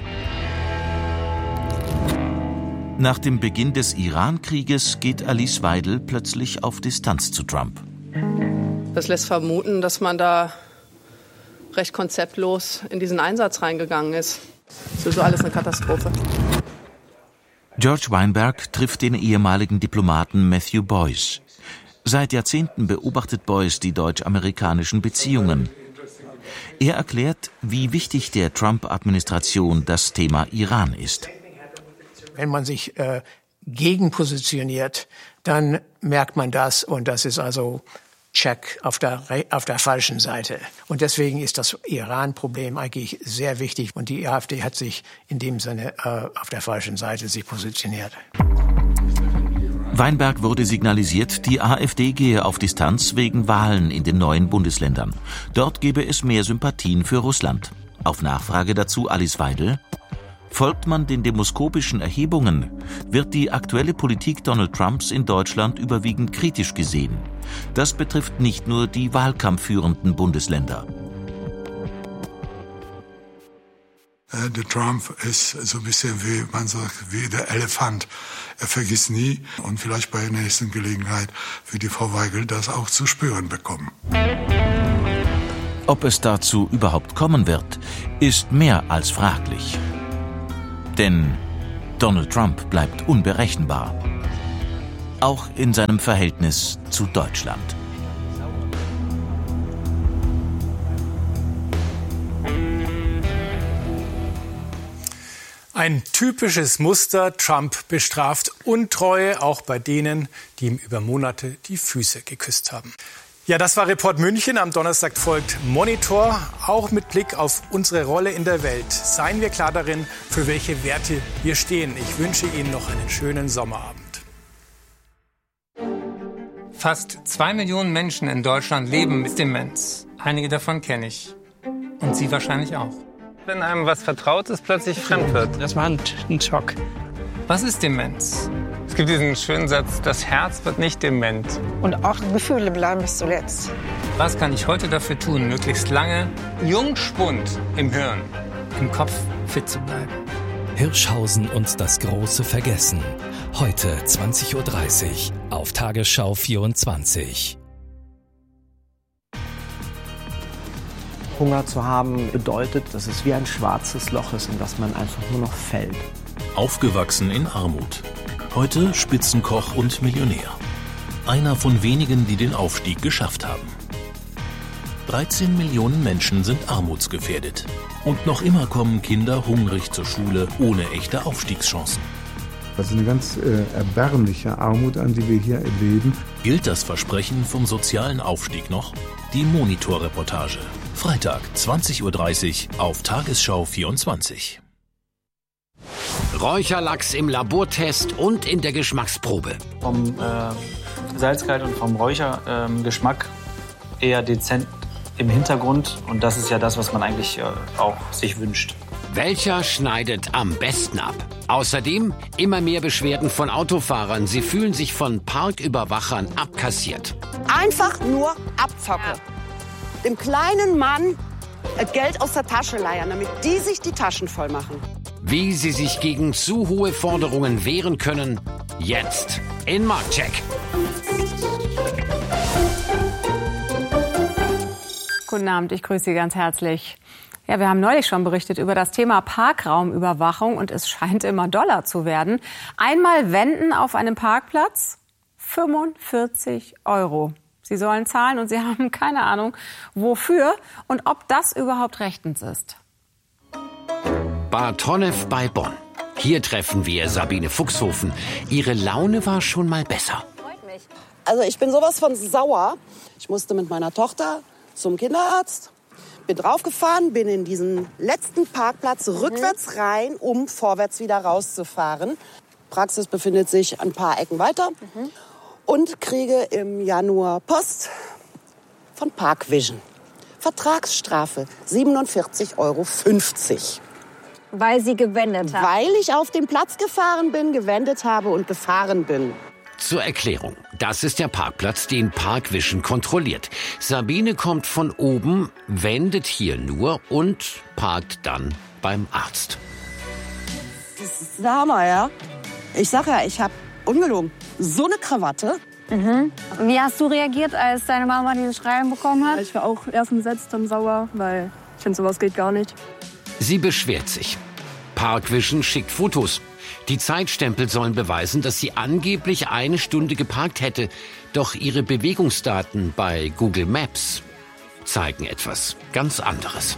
Nach dem Beginn des Iran-Krieges geht Alice Weidel plötzlich auf Distanz zu Trump. Das lässt vermuten, dass man da recht konzeptlos in diesen Einsatz reingegangen ist. Das ist so alles eine Katastrophe. George Weinberg trifft den ehemaligen Diplomaten Matthew Boyce. Seit Jahrzehnten beobachtet Boyce die deutsch-amerikanischen Beziehungen. Er erklärt, wie wichtig der Trump-Administration das Thema Iran ist. Wenn man sich gegenpositioniert, dann merkt man das, und das ist also Check auf der falschen Seite. Und deswegen ist das Iran-Problem eigentlich sehr wichtig. Und die AfD hat sich in dem Sinne auf der falschen Seite sich positioniert. Weinberg wurde signalisiert, die AfD gehe auf Distanz wegen Wahlen in den neuen Bundesländern. Dort gebe es mehr Sympathien für Russland. Auf Nachfrage dazu Alice Weidel: Folgt man den demoskopischen Erhebungen, wird die aktuelle Politik Donald Trumps in Deutschland überwiegend kritisch gesehen. Das betrifft nicht nur die wahlkampfführenden Bundesländer. Der Trump ist so ein bisschen wie, man sagt, wie der Elefant. Er vergisst nie und vielleicht bei der nächsten Gelegenheit wird die Frau Weidel das auch zu spüren bekommen. Ob es dazu überhaupt kommen wird, ist mehr als fraglich. Denn Donald Trump bleibt unberechenbar. Auch in seinem Verhältnis zu Deutschland. Ein typisches Muster: Trump bestraft Untreue, auch bei denen, die ihm über Monate die Füße geküsst haben. Ja, das war Report München. Am Donnerstag folgt Monitor, auch mit Blick auf unsere Rolle in der Welt. Seien wir klar darin, für welche Werte wir stehen. Ich wünsche Ihnen noch einen schönen Sommerabend. Fast 2 Millionen Menschen in Deutschland leben mit Demenz. Einige davon kenne ich. Und Sie wahrscheinlich auch. Wenn einem was Vertrautes plötzlich fremd wird. Das war ein Schock. Was ist Demenz? Es gibt diesen schönen Satz, das Herz wird nicht dement. Und auch Gefühle bleiben bis zuletzt. Was kann ich heute dafür tun, möglichst lange Jungspund im Hirn, im Kopf fit zu bleiben? Hirschhausen und das große Vergessen. Heute 20:30 Uhr auf Tagesschau 24. Hunger zu haben bedeutet, dass es wie ein schwarzes Loch ist, in das man einfach nur noch fällt. Aufgewachsen in Armut. Heute Spitzenkoch und Millionär. Einer von wenigen, die den Aufstieg geschafft haben. 13 Millionen Menschen sind armutsgefährdet. Und noch immer kommen Kinder hungrig zur Schule, ohne echte Aufstiegschancen. Das ist eine ganz erbärmliche Armut, an die wir hier erleben. Gilt das Versprechen vom sozialen Aufstieg noch? Die Monitor-Reportage. Freitag, 20:30 Uhr auf Tagesschau 24. Räucherlachs im Labortest und in der Geschmacksprobe. Vom Salzgehalt und vom Räuchergeschmack eher dezent im Hintergrund. Und das ist ja das, was man eigentlich auch sich wünscht. Welcher schneidet am besten ab? Außerdem immer mehr Beschwerden von Autofahrern. Sie fühlen sich von Parküberwachern abkassiert. Einfach nur abzocke. Dem kleinen Mann Geld aus der Tasche leiern, damit die sich die Taschen voll machen. Wie sie sich gegen zu hohe Forderungen wehren können, jetzt in Marktcheck. Guten Abend, ich grüße Sie ganz herzlich. Ja, wir haben neulich schon berichtet über das Thema Parkraumüberwachung und es scheint immer doller zu werden. Einmal wenden auf einem Parkplatz, 45 €. Sie sollen zahlen und Sie haben keine Ahnung, wofür und ob das überhaupt rechtens ist. Bad Honnef bei Bonn. Hier treffen wir Sabine Fuchshofen. Ihre Laune war schon mal besser. Also ich bin sowas von sauer. Ich musste mit meiner Tochter zum Kinderarzt, bin draufgefahren, bin in diesen letzten Parkplatz rückwärts rein, um vorwärts wieder rauszufahren. Praxis befindet sich ein paar Ecken weiter und kriege im Januar Post von Parkvision. Vertragsstrafe 47,50 €. Weil Sie gewendet haben? Weil ich auf den Platz gefahren bin, gewendet habe und gefahren bin. Zur Erklärung. Das ist der Parkplatz, den Parkvision kontrolliert. Sabine kommt von oben, wendet hier nur und parkt dann beim Arzt. Das ist der Hammer, ja? Ich sag ja, ich habe ungelogen so eine Krawatte. Wie hast du reagiert, als deine Mama dieses Schreiben bekommen hat? Ich war auch erst entsetzt, dann sauer, weil ich finde, sowas geht gar nicht. Sie beschwert sich. Parkvision schickt Fotos. Die Zeitstempel sollen beweisen, dass sie angeblich 1 Stunde geparkt hätte. Doch ihre Bewegungsdaten bei Google Maps zeigen etwas ganz anderes.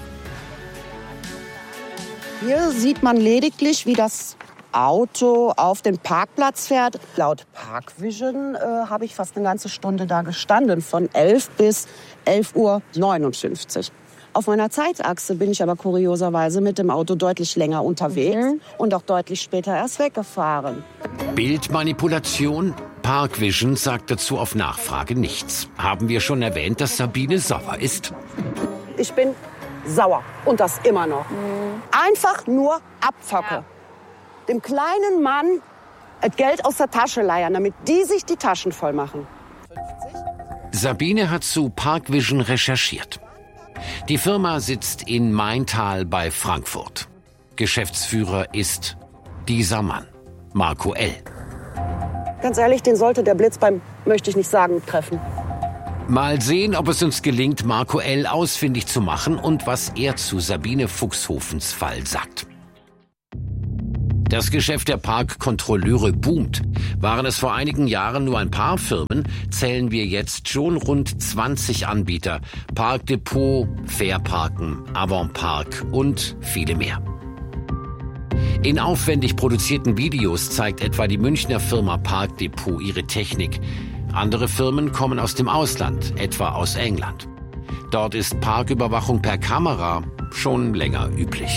Hier sieht man lediglich, wie das Auto auf den Parkplatz fährt. Laut Parkvision habe ich fast eine ganze Stunde da gestanden, von 11 bis 11:59 Uhr. Auf meiner Zeitachse bin ich aber kurioserweise mit dem Auto deutlich länger unterwegs und auch deutlich später erst weggefahren. Bildmanipulation? Parkvision sagt dazu auf Nachfrage nichts. Haben wir schon erwähnt, dass Sabine sauer ist? Ich bin sauer und das immer noch. Einfach nur abzocke. Dem kleinen Mann Geld aus der Tasche leiern, damit die sich die Taschen voll machen. Sabine hat zu Parkvision recherchiert. Die Firma sitzt in Maintal bei Frankfurt. Geschäftsführer ist dieser Mann, Marco L. Ganz ehrlich, den sollte der Blitz beim, möchte ich nicht sagen, treffen. Mal sehen, ob es uns gelingt, Marco L. ausfindig zu machen und was er zu Sabine Fuchshofens Fall sagt. Das Geschäft der Parkkontrolleure boomt. Waren es vor einigen Jahren nur ein paar Firmen, zählen wir jetzt schon rund 20 Anbieter. Parkdepot, Fairparken, Avantpark und viele mehr. In aufwendig produzierten Videos zeigt etwa die Münchner Firma Parkdepot ihre Technik. Andere Firmen kommen aus dem Ausland, etwa aus England. Dort ist Parküberwachung per Kamera schon länger üblich.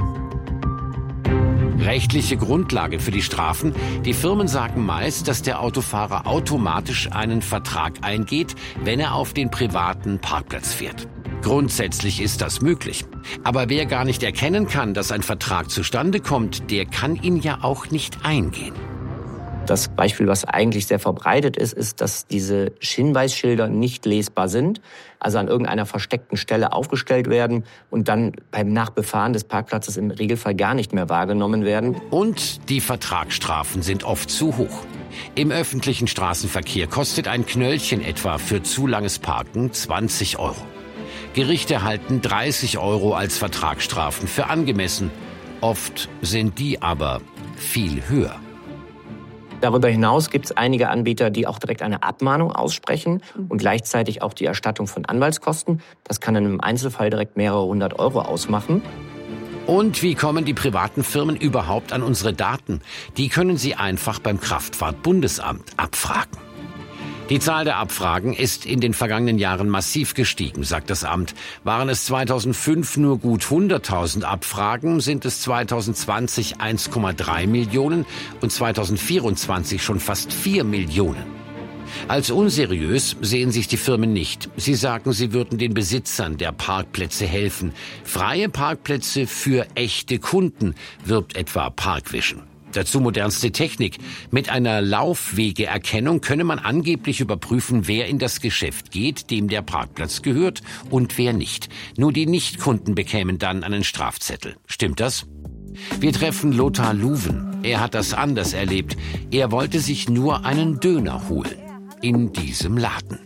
Rechtliche Grundlage für die Strafen. Die Firmen sagen meist, dass der Autofahrer automatisch einen Vertrag eingeht, wenn er auf den privaten Parkplatz fährt. Grundsätzlich ist das möglich. Aber wer gar nicht erkennen kann, dass ein Vertrag zustande kommt, der kann ihn ja auch nicht eingehen. Das Beispiel, was eigentlich sehr verbreitet ist, ist, dass diese Hinweisschilder nicht lesbar sind, also an irgendeiner versteckten Stelle aufgestellt werden und dann beim Nachbefahren des Parkplatzes im Regelfall gar nicht mehr wahrgenommen werden. Und die Vertragsstrafen sind oft zu hoch. Im öffentlichen Straßenverkehr kostet ein Knöllchen etwa für zu langes Parken 20 €. Gerichte erhalten 30 € als Vertragsstrafen für angemessen. Oft sind die aber viel höher. Darüber hinaus gibt es einige Anbieter, die auch direkt eine Abmahnung aussprechen und gleichzeitig auch die Erstattung von Anwaltskosten. Das kann in einem Einzelfall direkt mehrere 100 € ausmachen. Und wie kommen die privaten Firmen überhaupt an unsere Daten? Die können sie einfach beim Kraftfahrtbundesamt abfragen. Die Zahl der Abfragen ist in den vergangenen Jahren massiv gestiegen, sagt das Amt. Waren es 2005 nur gut 100.000 Abfragen, sind es 2020 1,3 Millionen und 2024 schon fast 4 Millionen. Als unseriös sehen sich die Firmen nicht. Sie sagen, sie würden den Besitzern der Parkplätze helfen. Freie Parkplätze für echte Kunden, wirbt etwa Parkvision. Dazu modernste Technik. Mit einer Laufwegeerkennung könne man angeblich überprüfen, wer in das Geschäft geht, dem der Parkplatz gehört und wer nicht. Nur die Nichtkunden bekämen dann einen Strafzettel. Stimmt das? Wir treffen Lothar Luven. Er hat das anders erlebt. Er wollte sich nur einen Döner holen. In diesem Laden.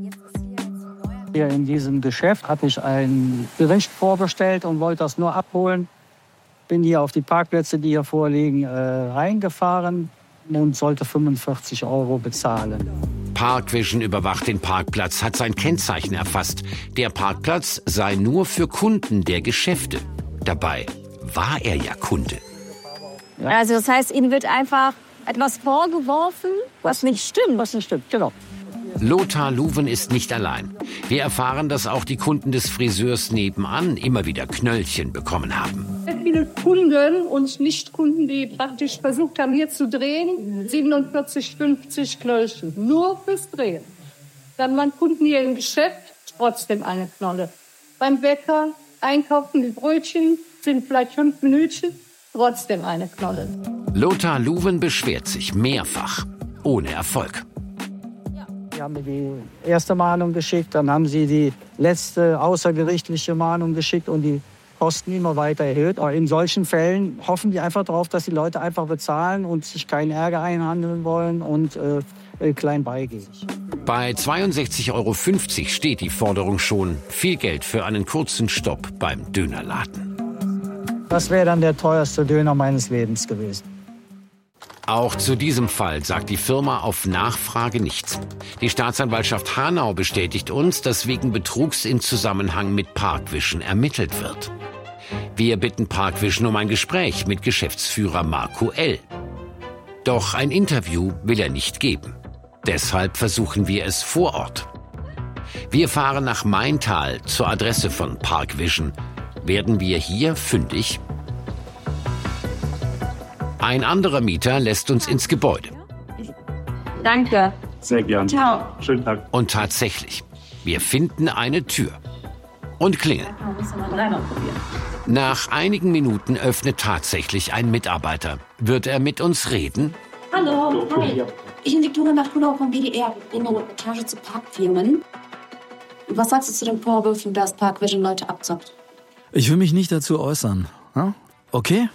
Hier in diesem Geschäft hatte ich ein Gericht vorbestellt und wollte das nur abholen. Bin hier auf die Parkplätze, die hier vorliegen, reingefahren und sollte 45 € bezahlen. Parkvision überwacht den Parkplatz, hat sein Kennzeichen erfasst. Der Parkplatz sei nur für Kunden der Geschäfte. Dabei war er ja Kunde. Also das heißt, Ihnen wird einfach etwas vorgeworfen, was nicht stimmt. Was nicht stimmt, genau. Lothar Luven ist nicht allein. Wir erfahren, dass auch die Kunden des Friseurs nebenan immer wieder Knöllchen bekommen haben. Viele Kunden und Nichtkunden, die praktisch versucht haben, hier zu drehen, 47, 50 Knöllchen. Nur fürs Drehen. Dann waren Kunden hier im Geschäft, trotzdem eine Knolle. Beim Bäcker einkaufen die Brötchen, sind vielleicht 5 Minütchen, trotzdem eine Knolle. Lothar Luven beschwert sich mehrfach, ohne Erfolg. Sie haben mir die erste Mahnung geschickt, dann haben sie die letzte außergerichtliche Mahnung geschickt und die Kosten immer weiter erhöht. Aber in solchen Fällen hoffen die einfach darauf, dass die Leute einfach bezahlen und sich keinen Ärger einhandeln wollen und klein beigeben. Bei 62,50 € steht die Forderung schon. Viel Geld für einen kurzen Stopp beim Dönerladen. Das wäre dann der teuerste Döner meines Lebens gewesen. Auch zu diesem Fall sagt die Firma auf Nachfrage nichts. Die Staatsanwaltschaft Hanau bestätigt uns, dass wegen Betrugs in Zusammenhang mit Parkvision ermittelt wird. Wir bitten Parkvision um ein Gespräch mit Geschäftsführer Marco L. Doch ein Interview will er nicht geben. Deshalb versuchen wir es vor Ort. Wir fahren nach Maintal zur Adresse von Parkvision. Werden wir hier fündig? Ein anderer Mieter lässt uns ins Gebäude. Danke. Sehr gern. Ciao. Schönen Tag. Und tatsächlich, wir finden eine Tür und klingeln. Nach einigen Minuten öffnet tatsächlich ein Mitarbeiter. Wird er mit uns reden? Hallo. Hi. Ich bin Viktoria Machulov vom WDR. Ich bin in der Reportage zu Parkfirmen. Was sagst du zu den Vorwürfen, dass Parkvision Leute abzockt? Ich will mich nicht dazu äußern. Okay?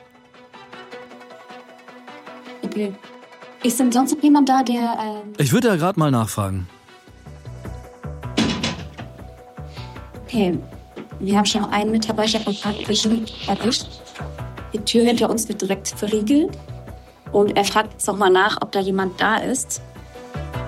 Okay. Ist denn sonst noch jemand da, der... Ich würde da gerade mal nachfragen. Okay. Wir haben schon noch einen Mitarbeiter von Parkvision erwischt. Die Tür hinter uns wird direkt verriegelt. Und er fragt jetzt noch mal nach, ob da jemand da ist.